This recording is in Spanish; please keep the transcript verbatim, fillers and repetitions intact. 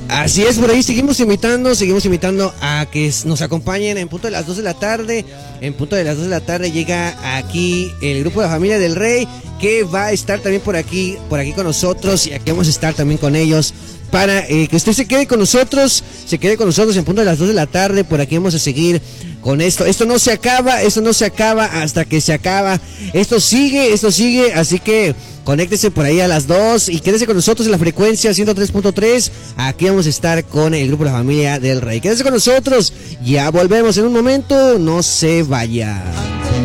Así es, por ahí seguimos invitando, seguimos invitando a que nos acompañen en punto de las dos de la tarde. En punto de las dos de la tarde llega aquí el grupo de la familia del Rey, que va a estar también por aquí, por aquí con nosotros, y aquí vamos a estar también con ellos para eh, que usted se quede con nosotros, se quede con nosotros en punto de las dos de la tarde. Por aquí vamos a seguir con esto. Esto no se acaba, esto no se acaba hasta que se acaba. Esto sigue, esto sigue, así que conéctese por ahí a las dos y quédese con nosotros en la frecuencia ciento tres punto tres. Aquí vamos a estar con el grupo de la familia del Rey. Quédese con nosotros, ya volvemos en un momento, no se vaya.